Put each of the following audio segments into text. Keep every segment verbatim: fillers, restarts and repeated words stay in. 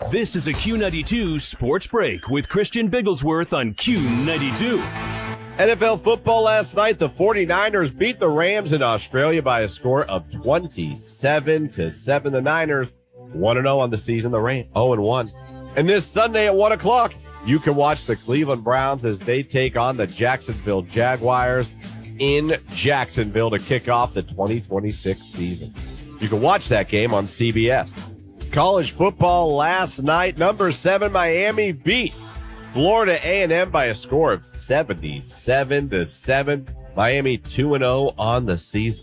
This is a Q ninety-two Sports Break with Christian Bigglesworth on Q ninety-two. N F L football last night, the 49ers beat the Rams in Australia by a score of twenty-seven to seven. The Niners one and oh on the season, the Rams oh and one. And this Sunday at one o'clock, you can watch the Cleveland Browns as they take on the Jacksonville Jaguars in Jacksonville to kick off the twenty twenty-six season. You can watch that game on C B S. College football last night, number seven Miami beat Florida A and M by a score of seventy-seven to seven. Miami two and oh on the season.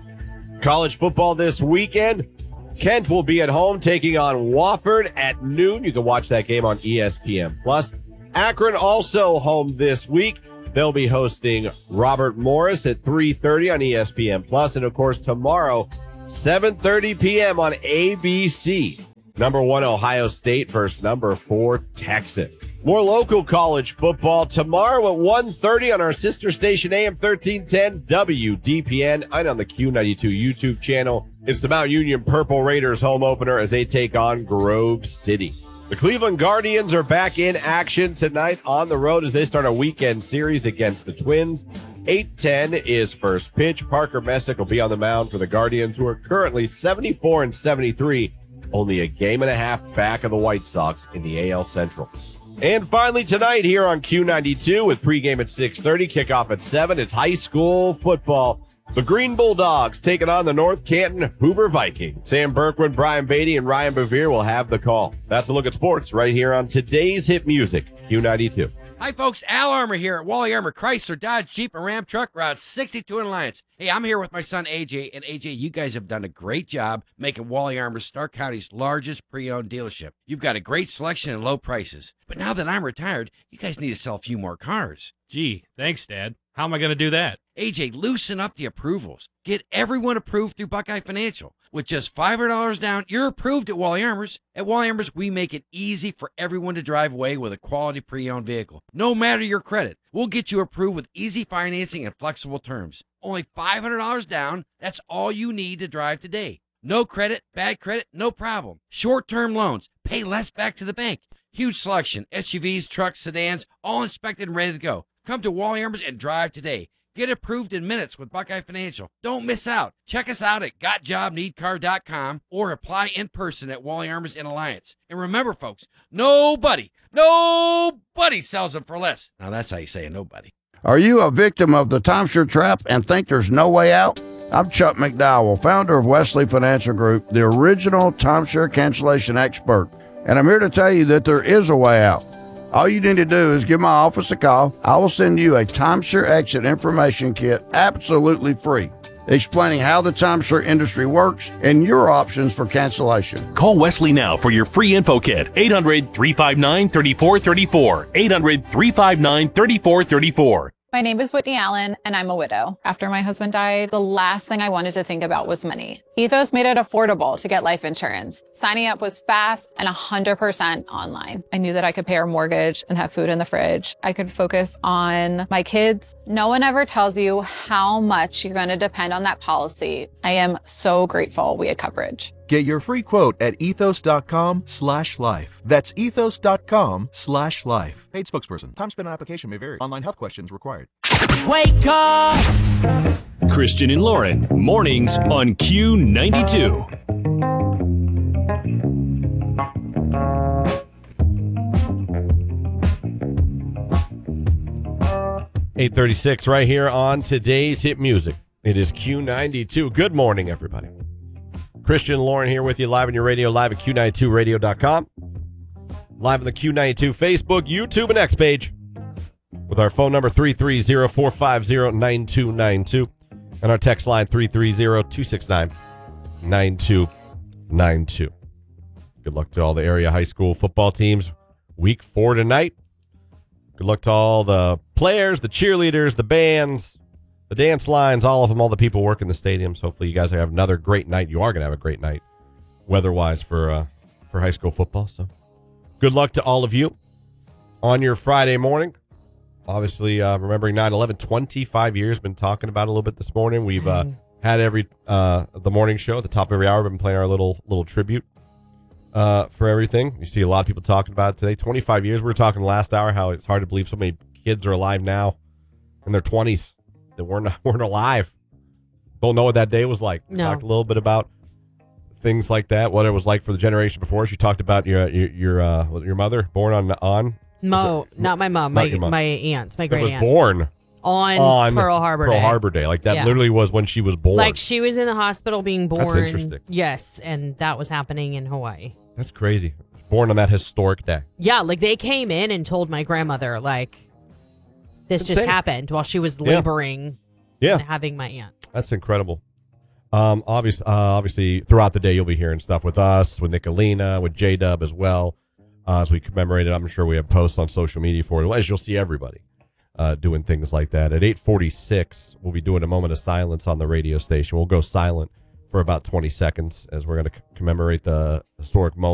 College football this weekend, Kent will be at home taking on Wofford at noon. You can watch that game on E S P N Plus. Akron also home this week. They'll be hosting Robert Morris at three thirty on E S P N Plus. And, of course, tomorrow, seven thirty p.m. on A B C. Number one, Ohio State versus number four, Texas. More local college football tomorrow at one thirty on our sister station A M thirteen ten W D P N and on the Q ninety-two YouTube channel. It's the Mount Union Purple Raiders home opener as they take on Grove City. The Cleveland Guardians are back in action tonight on the road as they start a weekend series against the Twins. eight ten is first pitch. Parker Messick will be on the mound for the Guardians, who are currently seventy-four and seventy-three, only a game and a half back of the White Sox in the A L Central. And finally tonight here on Q ninety-two with pregame at six thirty, kickoff at seven, it's high school football. The Green Bulldogs taking on the North Canton Hoover Vikings. Sam Berkwood, Brian Beatty, and Ryan Bevere will have the call. That's a look at sports right here on today's hit music, Q ninety-two. Hi, folks. Al Armour here at Wally Armour Chrysler, Dodge, Jeep, and Ram Truck, Route sixty-two in Alliance. Hey, I'm here with my son, A J. And, A J, you guys have done a great job making Wally Armour Stark County's largest pre-owned dealership. You've got a great selection and low prices. But now that I'm retired, you guys need to sell a few more cars. Gee, thanks, Dad. How am I going to do that? A J, loosen up the approvals. Get everyone approved through Buckeye Financial. With just five hundred dollars down, you're approved at Wally Armour's. At Wally Armour's, we make it easy for everyone to drive away with a quality pre-owned vehicle. No matter your credit, we'll get you approved with easy financing and flexible terms. Only five hundred dollars down, that's all you need to drive today. No credit, bad credit, no problem. Short-term loans, pay less back to the bank. Huge selection, S U Vs, trucks, sedans, all inspected and ready to go. Come to Wally Armour's and drive today. Get approved in minutes with Buckeye Financial. Don't miss out. Check us out at got job need car dot com or apply in person at Wally Armour's in Alliance. And remember, folks, nobody, nobody sells them for less. Now, that's how you say nobody. Are you a victim of the timeshare trap and think there's no way out? I'm Chuck McDowell, founder of Wesley Financial Group, the original timeshare cancellation expert. And I'm here to tell you that there is a way out. All you need to do is give my office a call. I will send you a timeshare exit information kit absolutely free, explaining how the timeshare industry works and your options for cancellation. Call Wesley now for your free info kit. eight hundred, three five nine, three four three four. eight hundred, three five nine, three four three four. My name is Whitney Allen, and I'm a widow. After my husband died, the last thing I wanted to think about was money. Ethos made it affordable to get life insurance. Signing up was fast and one hundred percent online. I knew that I could pay our mortgage and have food in the fridge. I could focus on my kids. No one ever tells you how much you're going to depend on that policy. I am so grateful we had coverage. Get your free quote at ethos.com slash life. That's ethos.com slash life. Paid spokesperson. Time spent on application may vary. Online health questions required. Wake up! Christian and Lauren, mornings on Q ninety-two. eight thirty-six right here on today's hit music. It is Q ninety-two. Good morning, everybody. Christian and Lauren here with you live on your radio, live at Q ninety-two radio dot com. Live on the Q ninety-two Facebook, YouTube, and X page with our phone number three three zero, four five zero, nine two nine two and our text line three three zero, two six nine, nine two nine two. Good luck to all the area high school football teams. Week four tonight. Good luck to all the players, the cheerleaders, the bands, the dance lines, all of them, all the people working the stadiums. Hopefully you guys have another great night. You are going to have a great night weather-wise for uh, for high school football. So good luck to all of you on your Friday morning. Obviously, uh, remembering nine eleven, twenty-five years, been talking about it a little bit this morning. We've uh, had every uh, the morning show at the top of every hour, been playing our little little tribute uh, for everything. You see a lot of people talking about it today. twenty-five years. We were talking last hour how it's hard to believe so many kids are alive now in their twenties that weren't, weren't alive. Don't know what that day was like. We No. talked a little bit about things like that, what it was like for the generation before. She talked about your your your, uh, your mother born on on Mo, not my mom, Not my your mom. my aunt, my that great was aunt, born on, on Pearl Harbor Pearl Day. Harbor Day. Like that Yeah. literally was when she was born. Like she was in the hospital being born. That's interesting. Yes, and that was happening in Hawaii. That's crazy. Born on that historic day. Yeah, like they came in and told my grandmother like this That's just insane. happened while she was Yeah. laboring Yeah. and having my aunt. That's incredible. Um, obviously, uh, obviously, throughout the day, you'll be hearing stuff with us, with Nicolina, with J Dub as well. Uh, as we commemorate it, I'm sure we have posts on social media for it, as you'll see everybody uh, doing things like that. At eight forty-six, we'll be doing a moment of silence on the radio station. We'll go silent for about twenty seconds as we're going to c- commemorate the historic moment.